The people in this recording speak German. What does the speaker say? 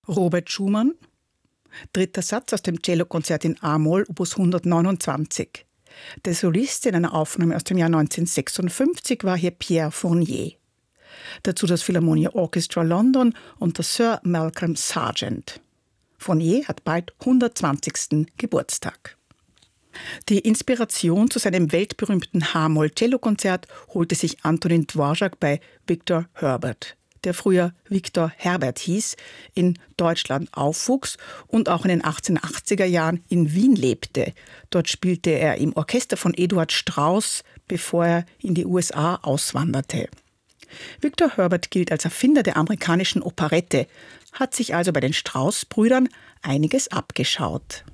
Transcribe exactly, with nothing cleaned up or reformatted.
Robert Schumann, dritter Satz aus dem Cellokonzert in A-Moll, Opus hundertneunundzwanzig. Der Solist in einer Aufnahme aus dem Jahr neunzehnhundertsechsundfünfzig war hier Pierre Fournier. Dazu das Philharmonia Orchestra London unter Sir Malcolm Sargent. Fournier hat bald hundertzwanzigsten Geburtstag. Die Inspiration zu seinem weltberühmten H-Moll-Cellokonzert holte sich Antonin Dvorak bei Victor Herbert, der früher Victor Herbert hieß, in Deutschland aufwuchs und auch in den achtzehnhundertachtziger Jahren in Wien lebte. Dort spielte er im Orchester von Eduard Strauss, bevor er in die U S A auswanderte. Victor Herbert gilt als Erfinder der amerikanischen Operette, hat sich also bei den Strauss-Brüdern einiges abgeschaut.